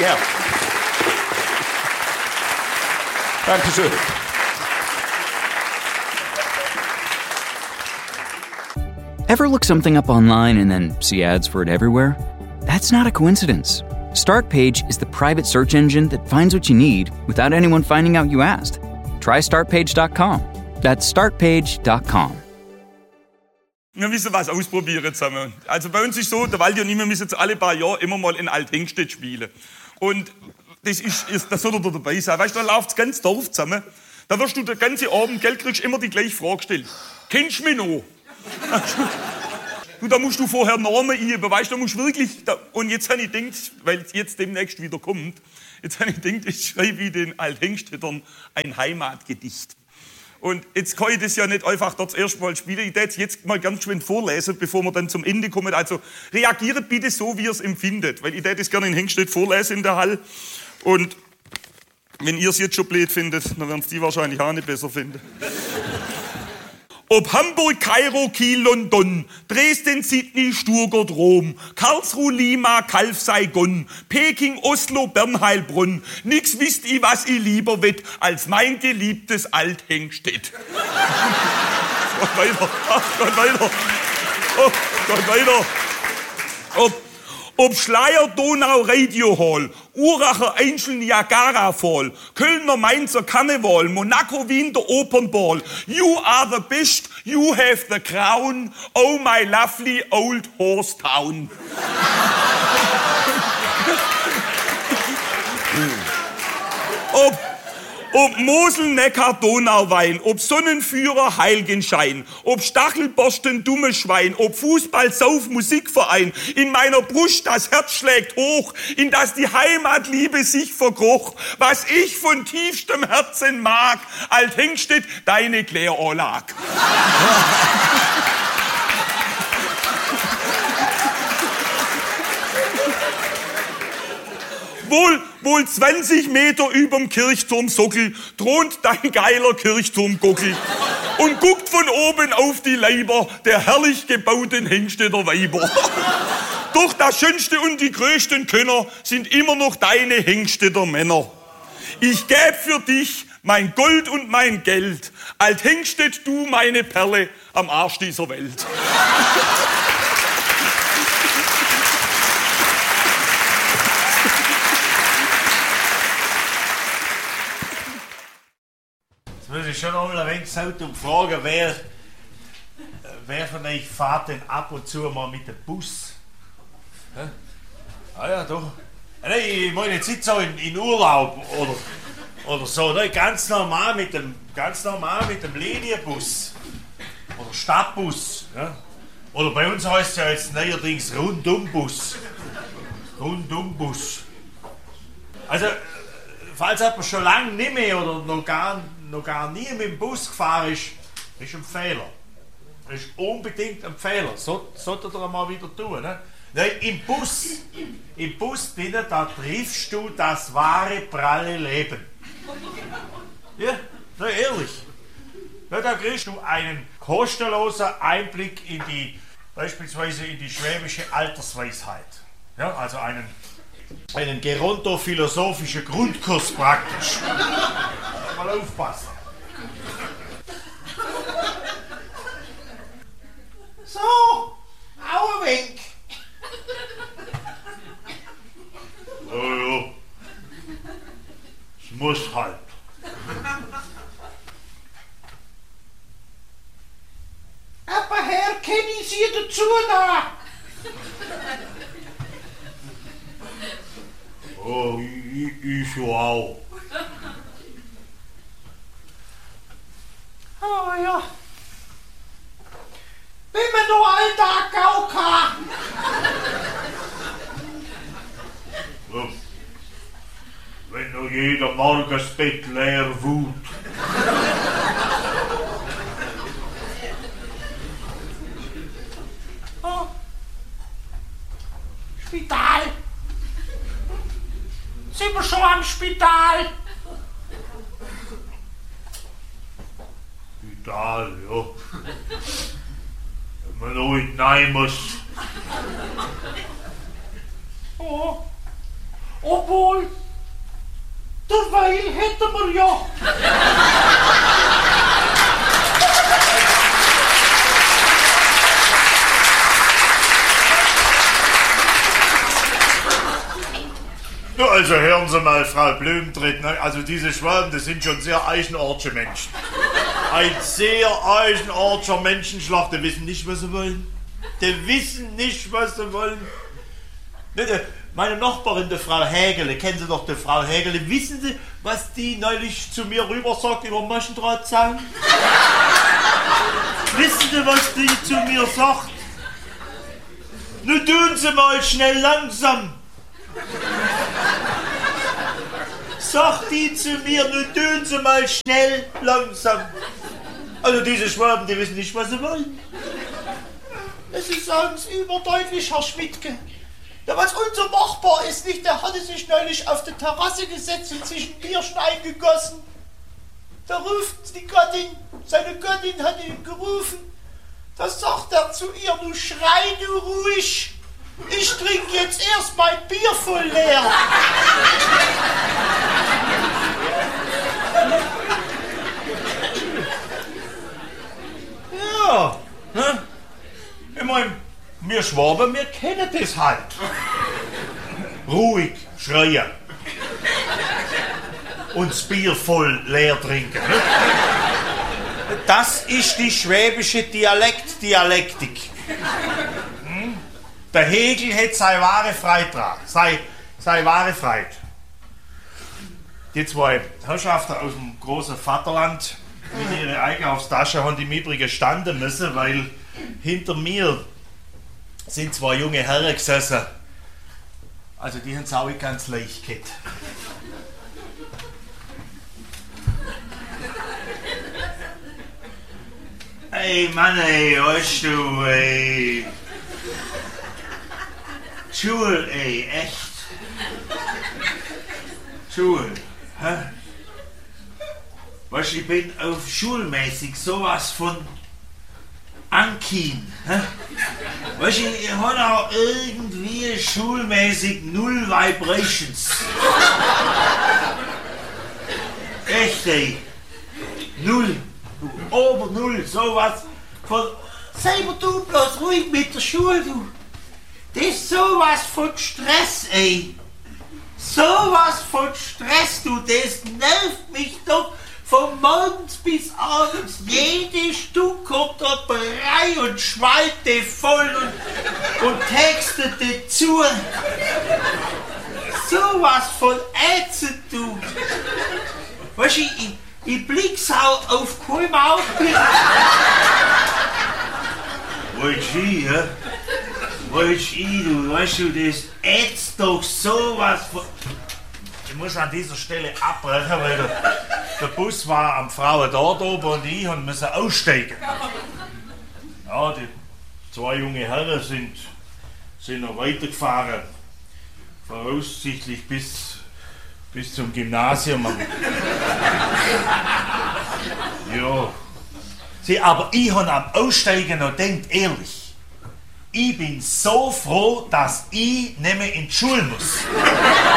gern. Dankeschön. Ever look something up online and then see ads for it everywhere? That's not a coincidence. Startpage is the private search engine that finds what you need without anyone finding out you asked. Try startpage.com. That's startpage.com. Wir müssen was ausprobieren zusammen. Also bei uns ist so, der Waldi und ich, wir müssen jetzt alle paar Jahre immer mal in Alt-Hengstedt spielen. Und das soll er dabei sein. Weißt du, da läuft das ganze Dorf zusammen. Da wirst du den ganzen Abend, gell, kriegst immer die gleiche Frage gestellt. Kennst du mich noch? Du, da musst du vorher Namen eingeben, weißt du, da musst du wirklich... Und jetzt habe ich gedacht, weil es jetzt demnächst wieder kommt, jetzt habe ich gedacht, ich schreibe den Alt-Hengstädtern ein Heimatgedicht. Und jetzt kann ich das ja nicht einfach dort das erste Mal spielen. Ich werde jetzt mal ganz schön vorlesen, bevor wir dann zum Ende kommen. Also reagiert bitte so, wie ihr es empfindet, weil ich werde das gerne in Hengstedt vorlesen in der Halle. Und wenn ihr es jetzt schon blöd findet, dann werden es die wahrscheinlich auch nicht besser finden. Ob Hamburg, Kairo, Kiel, London, Dresden, Sydney, Stuttgart, Rom, Karlsruhe, Lima, Calw, Saigon, Peking, Oslo, Bern, Heilbronn, nix wisst ich, was ich lieber wett, als mein geliebtes Alt-Hengstedt. Gott weiter, Gott weiter, Gott weiter. Ob Schleier, Donau, Radio Hall, Uracher, Angel, Niagara Fall, Kölner, Mainzer, Karneval, Monaco, Wien, der Opernball. You are the best, you have the crown, oh my lovely old horse town. Ob Mosel, Neckar, Donauwein, ob Sonnenführer, Heiligenschein, ob Stachelborsten, dummes Schwein, ob Fußball, Sauf, Musikverein, in meiner Brust das Herz schlägt hoch, in das die Heimatliebe sich verkroch, was ich von tiefstem Herzen mag, Alt-Hengstedt, deine Kläranlage. Wohl 20 Meter überm Kirchturmsockel thront dein geiler Kirchturmgockel und guckt von oben auf die Leiber der herrlich gebauten Hengstedter Weiber. Doch das Schönste und die größten Könner sind immer noch deine Hengstedter Männer. Ich gäb für dich mein Gold und mein Geld, Alt-Hengstedt, du meine Perle am Arsch dieser Welt. Muss ich schon einmal ein wenig Zeit fragen, wer von euch fährt denn ab und zu mal mit dem Bus? Hä? Ah ja, doch. Nein, ich meine jetzt nicht so in Urlaub oder so, ne? Ganz normal mit dem Linienbus oder Stadtbus. Ja? Oder bei uns heißt es ja jetzt neuerdings Rundumbus. Rundumbus. Also, falls jemand schon lange nicht mehr oder noch gar nie mit dem Bus gefahren ist ein Fehler. Das ist unbedingt ein Fehler. Solltet ihr mal wieder tun. Ne? Nein, im Bus drinnen, da triffst du das wahre, pralle Leben. Ja, na ehrlich. Ja, da kriegst du einen kostenlosen Einblick beispielsweise in die schwäbische Altersweisheit. Ja, also einen gerontophilosophischen Grundkurs praktisch. Mal aufpassen. So, auch ein Wink. Ja. Es muss halt. Aber Herr, kenne ich Sie dazu da? Oh, ich auch. Oh ja. Wenn man noch Alltag Gau kann. Ja. Wenn noch jeder Morgen das Bett leer wut. Oh. Spital. Sind wir schon am Spital? Spital, ja. Wenn man noch hinein muss. Oh. Obwohl, derweil hätten wir ja. Ja, also hören Sie mal, Frau Blumentritt, ne? Also diese Schwaben, das sind schon sehr eigenartige Menschen. Ein sehr eigenartiger Menschenschlag, die wissen nicht, was sie wollen. Die wissen nicht, was sie wollen. Meine Nachbarin, die Frau Hägele, kennen Sie doch die Frau Hägele, wissen Sie, was die neulich zu mir rüber sagt über Maschendrahtzaun? Wissen Sie, was die zu mir sagt? Nun tun Sie mal schnell langsam. Sagt die zu mir, nun tun Sie mal schnell langsam. Also diese Schwaben, die wissen nicht, was sie wollen. Sie sagen es überdeutlich, Herr Schmidtke. Ja, was unser Nachbar ist nicht, der hatte sich neulich auf die Terrasse gesetzt und sich ein Bierchen eingegossen. Da ruft die Göttin, seine Göttin hat ihn gerufen. Da sagt er zu ihr, du schrei du ruhig. Ich trinke jetzt erst mein Bier voll leer. Ja, ne? Ich mein, wir Schwaben, wir kennen das halt. Ruhig schreien. Und das Bier voll leer trinken. Ne? Das ist die schwäbische Dialektik. Der Hegel hat seine wahre Freude dran. Seine wahre Freude. Die zwei Herrschaften aus dem großen Vaterland mit ihrer Einkaufstasche haben im Übrigen standen müssen, weil hinter mir sind zwei junge Herren gesessen. Also die haben es auch ganz leicht gehabt. Ey Mann, ey, weißt du, ey. Schule, ey, echt. Schule, hä? Weißt du, ich bin auf schulmäßig sowas von Ankin, hä? Weißt du, ich habe auch irgendwie schulmäßig null Vibrations. Echt, ey. Null. Ober null, sowas von. Sei mir du bloß ruhig mit der Schule, du. Das ist sowas von Stress, ey. Sowas von Stress, du. Das nervt mich doch von morgens bis abends. Jede Stunde kommt da Brei und Schwalte voll und Texte dazu. Sowas von ätzend, du. Weißt du, ich blick's auch auf keinem Auge. Weißt du, hä? Weißt du, das ätzt doch sowas von. Ich muss an dieser Stelle abbrechen, weil der Bus war am Frauendort oben und ich musste aussteigen. Ja, die zwei junge Herren sind noch weitergefahren. Voraussichtlich bis zum Gymnasium. Ja. Sie, aber ich habe am Aussteigen noch gedacht, ehrlich, ich bin so froh, dass ich nicht mehr in die Schule muss.